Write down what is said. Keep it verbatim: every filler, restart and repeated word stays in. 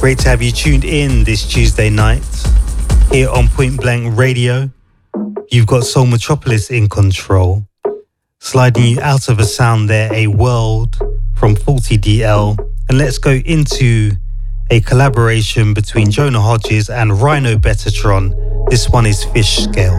Great to have you tuned in this Tuesday night here on Point Blank Radio. You've got Soul Metropolis in control, sliding you out of a sound there, A World from forty D L. And let's go into a collaboration between Jonah Hodges and Rhino Betatron. This one is Fish Scale.